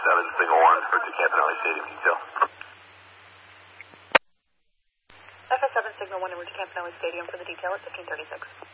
FS7, signal 1 for Campanelli Stadium detail. FS7, signal 1 over to Campanelli Stadium for the detail at 1536.